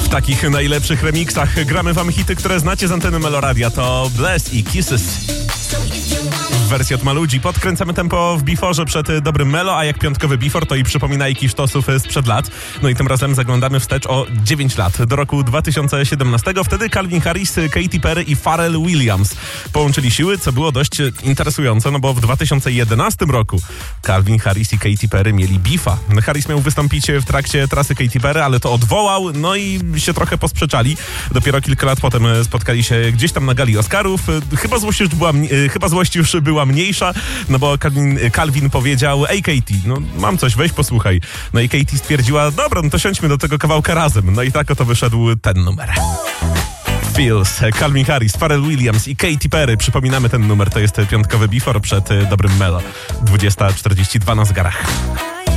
W takich najlepszych remixach gramy wam hity, które znacie z anteny Meloradia. To Bless i Kisses. W wersji od Maludzi podkręcamy tempo w biforze przed dobrym Melo, a jak piątkowy bifor to i przypominajki sztosów sprzed lat. No i tym razem zaglądamy wstecz o 9 lat, do roku 2017. Wtedy Calvin Harris, Katy Perry i Pharrell Williams połączyli siły, co było dość interesujące, no bo w 2011 roku Calvin Harris i Katy Perry mieli beefa. Harris miał wystąpić w trakcie trasy Katy Perry, ale to odwołał, no i się trochę posprzeczali. Dopiero kilka lat potem spotkali się gdzieś tam na gali Oscarów. Chyba złość już była mniejsza, no bo Calvin powiedział: ej Katy, no mam coś, weź posłuchaj. No i Katy stwierdziła: dobra, no to siądźmy do tego kawałka razem. No i tak oto wyszedł ten numer. Feels, Calvin Harris, Pharrell Williams i Katy Perry. Przypominamy ten numer, to jest piątkowy before przed dobrym Melo. 20:42 na zegarach.